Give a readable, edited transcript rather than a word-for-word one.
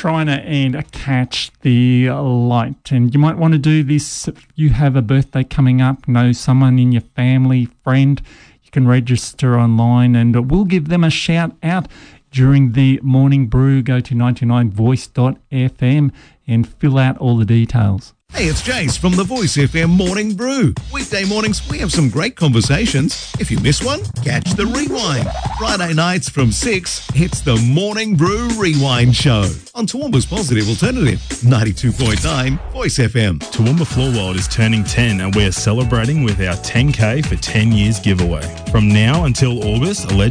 trying to catch the light. And you might want to do this if you have a birthday coming up, know someone in your family, friend. You can register online and we'll give them a shout out during the morning brew. Go to 99voice.fm and fill out all the details. Hey, it's Jace from the Voice FM Morning Brew. Weekday mornings, we have some great conversations. If you miss one, catch the rewind. Friday nights from 6, it's the Morning Brew Rewind Show on Toowoomba's Positive Alternative, 92.9 Voice FM. Toowoomba Floor World is turning 10 and we're celebrating with our 10K for 10 years giveaway. From now until August,